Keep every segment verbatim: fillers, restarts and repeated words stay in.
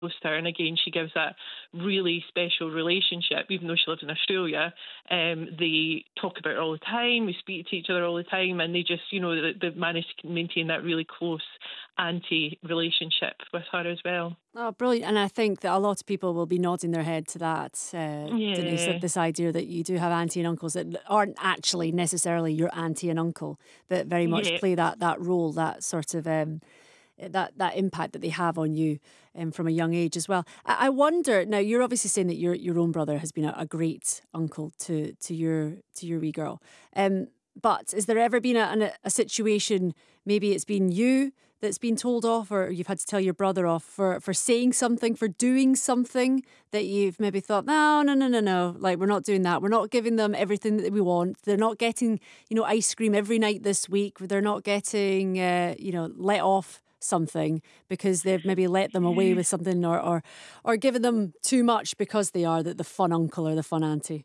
to her, and again, she gives that really special relationship. Even though she lives in Australia, um, they talk about her all the time. We speak to each other all the time, and they just, you know, they've managed to maintain that really close auntie relationship with her as well. Oh, brilliant. And I think that a lot of people will be nodding their head to that, uh, Yeah. Denise, that this idea that you do have auntie and uncles that aren't actually necessarily your auntie and uncle, but very much Yeah. play that that role, that sort of um, that that impact that they have on you um, from a young age as well. I, I wonder, now you're obviously saying that your your own brother has been a, a great uncle to to your to your wee girl. Um, but has there ever been a, a, a situation, maybe it's been you that's been told off, or you've had to tell your brother off for, for saying something, for doing something that you've maybe thought, no, no, no, no, no, like we're not doing that. We're not giving them everything that we want. They're not getting, you know, ice cream every night this week. They're not getting, uh, you know, let off something because they've maybe let them away with something, or or, or given them too much because they are the, the fun uncle or the fun auntie.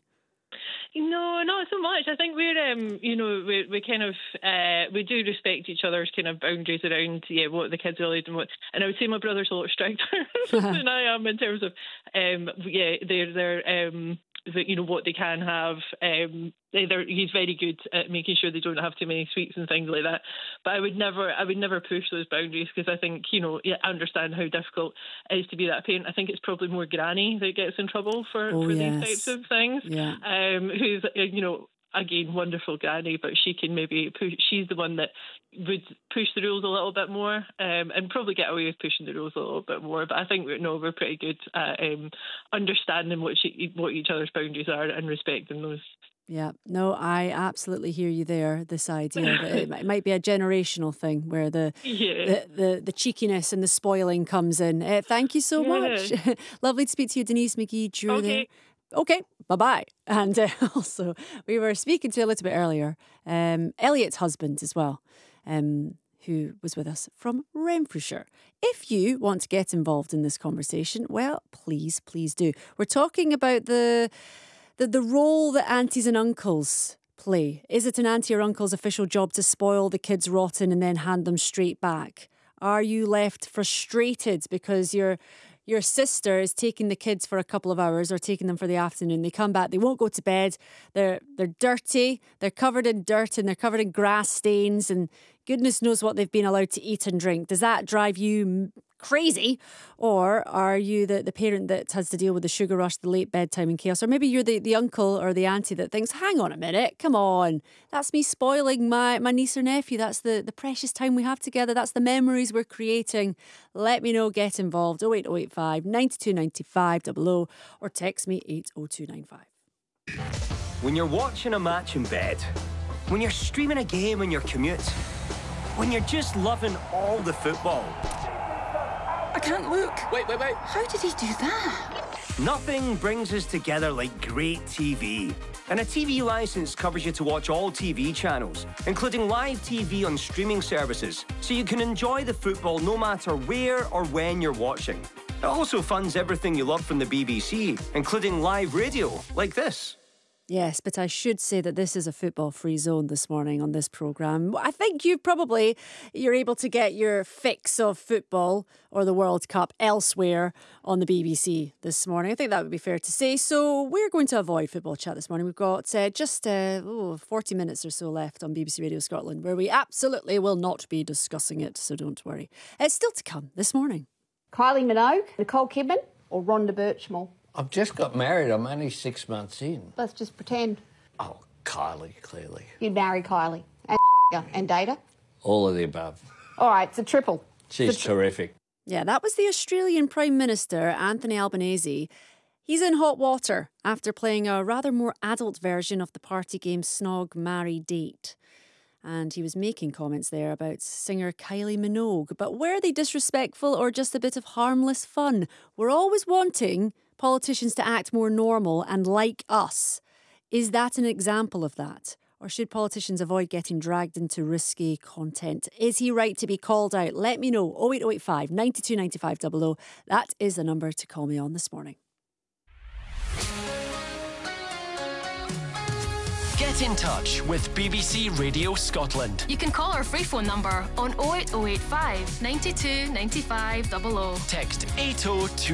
No, not so much. I think we're, um, you know, we we kind of uh, we do respect each other's kind of boundaries around, yeah, what the kids are allowed and what. And I would say my brother's a lot stricter than I am in terms of, um, yeah, they're they're um, the, you know, what they can have. Um, they're, he's very good at making sure they don't have too many sweets and things like that. But I would never, I would never push those boundaries, because I think, you know, yeah, I understand how difficult it is to be that parent. I think it's probably more Granny that gets in trouble for, oh, for yes. these types of things. Yeah. Um, who's, you know, again, wonderful Granny, but she can maybe push, she's the one that would push the rules a little bit more, um, and probably get away with pushing the rules a little bit more. But I think we're, no, we're pretty good at um, understanding what she, what each other's boundaries are and respecting those. Yeah, no, I absolutely hear you there. This idea that it, it might be a generational thing where the, yeah. the, the, the cheekiness and the spoiling comes in. Uh, thank you so yeah. much. Lovely to speak to you, Denise McGee. You're okay. there. Okay, bye-bye. And uh, also, we were speaking to a little bit earlier, um, Elliot's husband as well, um, who was with us from Renfrewshire. If you want to get involved in this conversation, well, please, please do. We're talking about the the, the role that aunties and uncles play. Is it an auntie or uncle's official job to spoil the kids rotten and then hand them straight back? Are you left frustrated because you're your sister is taking the kids for a couple of hours or taking them for the afternoon? They come back, they won't go to bed, they're they're dirty, they're covered in dirt and they're covered in grass stains, and goodness knows what they've been allowed to eat and drink. Does that drive you crazy? Or are you the, the parent that has to deal with the sugar rush, the late bedtime and chaos? Or maybe you're the, the uncle or the auntie that thinks, hang on a minute, come on, that's me spoiling my, my niece or nephew. That's the, the precious time we have together. That's the memories we're creating. Let me know, get involved. oh eight oh eight five, nine two nine five, double oh, or text me eight oh two nine five. When you're watching a match in bed, when you're streaming a game on your commute, when you're just loving all the football. I can't look. Wait, wait, wait. How did he do that? Nothing brings us together like great T V. And a T V licence covers you to watch all T V channels, including live T V on streaming services, so you can enjoy the football no matter where or when you're watching. It also funds everything you love from the B B C, including live radio, like this. Yes, but I should say that this is a football-free zone this morning on this programme. I think you probably, you're able to get your fix of football or the World Cup elsewhere on the B B C this morning. I think that would be fair to say. So we're going to avoid football chat this morning. We've got uh, just uh, oh, forty minutes or so left on B B C Radio Scotland, where we absolutely will not be discussing it, so don't worry. It's still to come this morning. Kylie Minogue, Nicole Kidman or Rhonda Birchmore? I've just got married. I'm only six months in. Let's just pretend. Oh, Kylie, clearly. You'd marry Kylie and and date her? All of the above. All right, it's a triple. She's it's a tri- terrific. Yeah, that was the Australian Prime Minister, Anthony Albanese. He's in hot water after playing a rather more adult version of the party game Snog, Marry, Date. And he was making comments there about singer Kylie Minogue. But were they disrespectful or just a bit of harmless fun? We're always wanting politicians to act more normal and like us. Is that an example of that? Or should politicians avoid getting dragged into risky content? Is he right to be called out? Let me know. oh eight oh eight five, nine two nine five, double oh. That is the number to call me on this morning. Get in touch with B B C Radio Scotland. You can call our free phone number on oh eight oh eight five, nine two nine five, double oh. Text eight oh two